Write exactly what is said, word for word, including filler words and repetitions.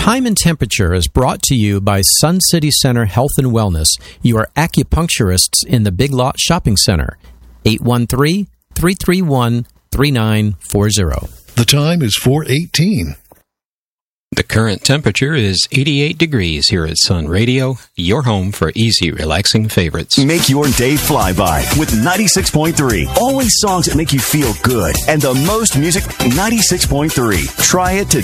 Time and Temperature is brought to you by Sun City Center Health and Wellness, your acupuncturists in the Big Lot Shopping Center. eight one three, three three one, three nine four zero. The time is four eighteen. The current temperature is eighty-eight degrees here at Sun Radio, your home for easy, relaxing favorites. Make your day fly by with ninety-six point three. Always songs that make you feel good. And the most music, ninety-six point three. Try it today.